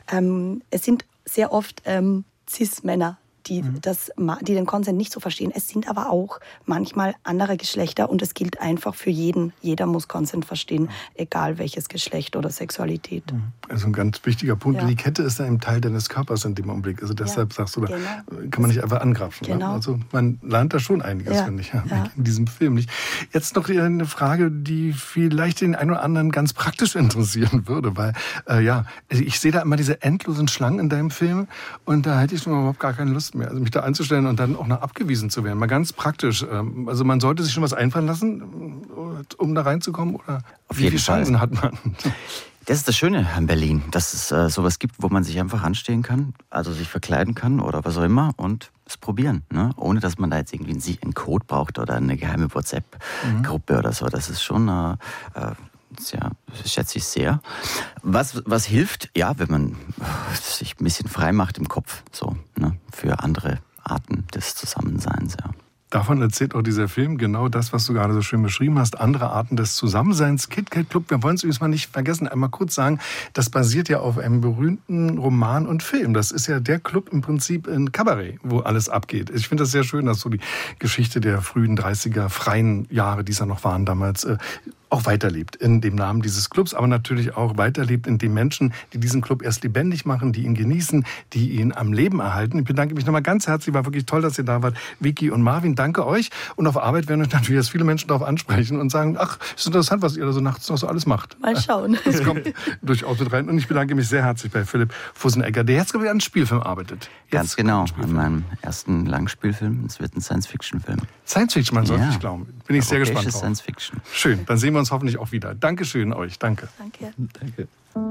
Es sind sehr oft Cis-Männer, die den Consent nicht so verstehen. Es sind aber auch manchmal andere Geschlechter und es gilt einfach für jeden. Jeder muss Consent verstehen, egal welches Geschlecht oder Sexualität. Also ein ganz wichtiger Punkt. Ja. Die Kette ist ein Teil deines Körpers in dem Augenblick. Also deshalb sagst du, da kann man nicht einfach angreifen. Genau. Ne? Also man lernt da schon einiges, finde ich, in diesem Film. Nicht? Jetzt noch eine Frage, die vielleicht den einen oder anderen ganz praktisch interessieren würde, weil ich sehe da immer diese endlosen Schlangen in deinem Film und da hätte ich schon überhaupt gar keine Lust mehr. Also mich da anzustellen und dann auch noch abgewiesen zu werden. Mal ganz praktisch. Also man sollte sich schon was einfallen lassen, um da reinzukommen? Oder Auf wie jeden viele Chancen hat man? Das ist das Schöne an Berlin, dass es sowas gibt, wo man sich einfach anstehen kann, also sich verkleiden kann oder was auch immer und es probieren, ne? Ohne dass man da jetzt irgendwie einen Code braucht oder eine geheime WhatsApp-Gruppe oder so. Das ist schon das schätze ich sehr. Was hilft? Ja, wenn man sich ein bisschen frei macht im Kopf, so, ne? Für andere Arten des Zusammenseins, ja. Davon erzählt auch dieser Film genau das, was du gerade so schön beschrieben hast. Andere Arten des Zusammenseins. KitKat Club, wir wollen es übrigens mal nicht vergessen, einmal kurz sagen, das basiert ja auf einem berühmten Roman und Film. Das ist ja der Club im Prinzip in Kabarett, wo alles abgeht. Ich finde das sehr schön, dass so die Geschichte der frühen 30er, freien Jahre, die es ja noch waren damals, auch weiterlebt in dem Namen dieses Clubs, aber natürlich auch weiterlebt in den Menschen, die diesen Club erst lebendig machen, die ihn genießen, die ihn am Leben erhalten. Ich bedanke mich nochmal ganz herzlich, war wirklich toll, dass ihr da wart. Vicky und Marvin, danke euch. Und auf Arbeit werden euch natürlich jetzt viele Menschen darauf ansprechen und sagen, ach, ist interessant, was ihr da so nachts noch so alles macht. Mal schauen. Das kommt durchaus mit rein. Und ich bedanke mich sehr herzlich bei Philipp Fussenegger, der jetzt, glaube ich, an einem Spielfilm arbeitet. Ganz genau, an meinem ersten Langspielfilm. Es wird ein Science-Fiction-Film. Science-Fiction, man soll nicht glauben. Bin ich sehr gespannt drauf. Science-Fiction. Schön, dann sehen wir uns hoffentlich auch wieder. Dankeschön euch, danke. Danke. Danke.